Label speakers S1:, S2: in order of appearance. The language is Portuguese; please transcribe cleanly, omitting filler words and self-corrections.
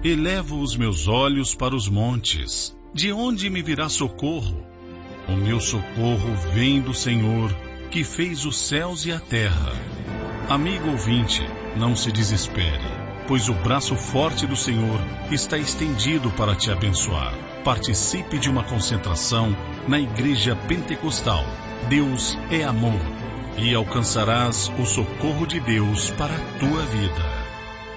S1: Elevo os meus olhos para os montes. De onde me virá socorro? O meu socorro vem do Senhor, que fez os céus e a terra. Amigo ouvinte, não se desespere, pois o braço forte do Senhor está estendido para te abençoar. Participe de uma concentração na Igreja Pentecostal. Deus é amor, e alcançarás o socorro de Deus para a tua vida.